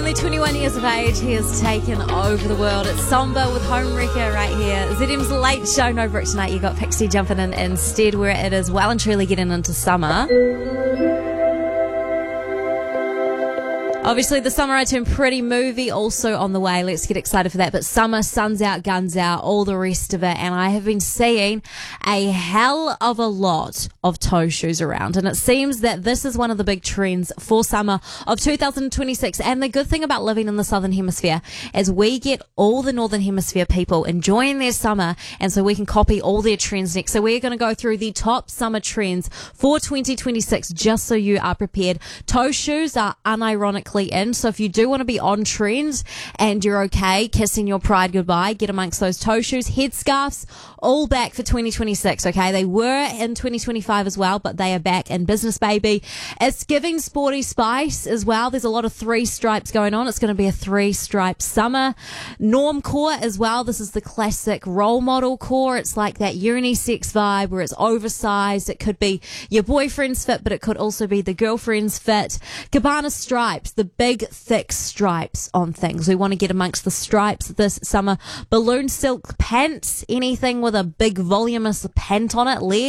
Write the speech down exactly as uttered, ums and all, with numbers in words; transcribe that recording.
only twenty-one years of age, he has taken over the world. It's Somber with Homewrecker right here. Z M's Late Show. No Brick tonight. You got Pixie jumping in instead, where it is well and truly getting into summer. Obviously, the Summer I Turn Pretty movie also on the way. Let's get excited for that. But summer, sun's out, guns out, all the rest of it. And I have been seeing a hell of a lot of toe shoes around. And it seems that this is one of the big trends for summer of two thousand twenty-six. And the good thing about living in the Southern Hemisphere is we get all the Northern Hemisphere people enjoying their summer. And so we can copy all their trends next. So we're going to go through the top summer trends for twenty twenty-six, just so you are prepared. Toe shoes are unironically in. So if you do want to be on trend and you're okay kissing your pride goodbye, get amongst those toe shoes. Headscarves, all back for twenty twenty-six, okay? They were in twenty twenty-five as well, but they are back in business, baby. It's giving sporty spice as well. There's a lot of three stripes going on. It's going to be a three stripe summer. Normcore as well. This is the classic role model core. It's like that unisex vibe where it's oversized. It could be your boyfriend's fit, but it could also be the girlfriend's fit. Cabana stripes, the big, thick stripes on things. We want to get amongst the stripes this summer. Balloon silk pants, anything with a big voluminous pant on it. Leg